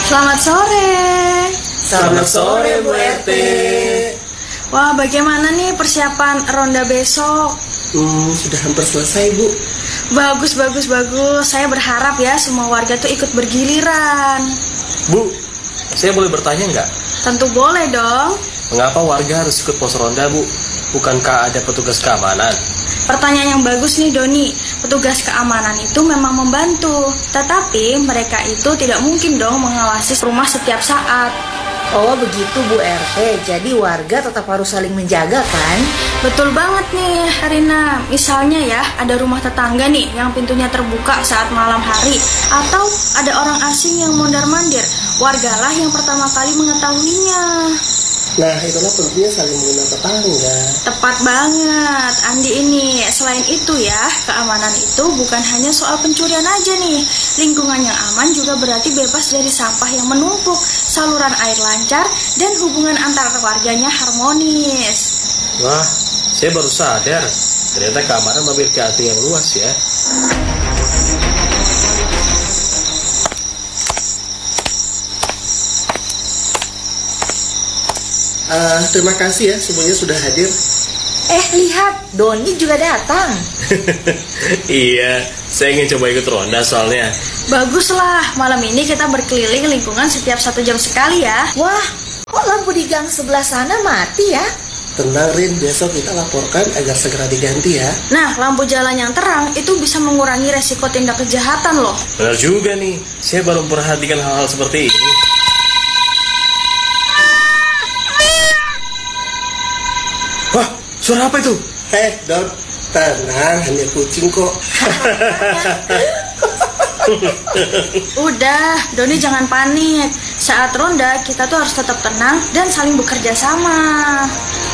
Selamat sore. Selamat sore Bu RT. Wah, bagaimana nih persiapan ronda besok? Sudah hampir selesai Bu. Bagus. Saya berharap ya semua warga tuh ikut bergiliran. Bu, saya boleh bertanya nggak? Tentu boleh dong. Mengapa warga harus ikut pos ronda, Bu? Bukankah ada petugas keamanan? Pertanyaan yang bagus nih Doni. Petugas keamanan itu memang membantu, tetapi mereka itu tidak mungkin dong mengawasi rumah setiap saat. Oh begitu Bu RT, jadi warga tetap harus saling menjaga kan? Betul banget nih Harina. Misalnya ya, ada rumah tetangga nih yang pintunya terbuka saat malam hari, atau ada orang asing yang mondar-mandir, wargalah yang pertama kali mengetahuinya. Nah, itulah pentingnya saling mengenal tetangga. Tepat banget Andi ini. Selain itu ya, keamanan itu bukan hanya soal pencurian aja nih. Lingkungan yang aman juga berarti bebas dari sampah yang menumpuk, saluran air lancar, dan hubungan antar warganya harmonis. Wah, saya baru sadar. Ternyata keamanan memiliki arti yang luas ya. Terima kasih ya semuanya sudah hadir. Lihat, Doni juga datang. Iya, saya ingin coba ikut ronda soalnya. Baguslah, malam ini kita berkeliling lingkungan setiap 1 jam sekali ya. Wah, kok lampu di gang sebelah sana mati ya? Tenang Rin, besok kita laporkan agar segera diganti ya. Nah, lampu jalan yang terang itu bisa mengurangi resiko tindak kejahatan loh. Benar juga nih, saya baru memperhatikan hal-hal seperti ini. Wah, suara apa itu? Don, tenang, hanya kucing kok. Udah, Doni jangan panik. Saat ronda, kita tuh harus tetap tenang dan saling bekerja sama.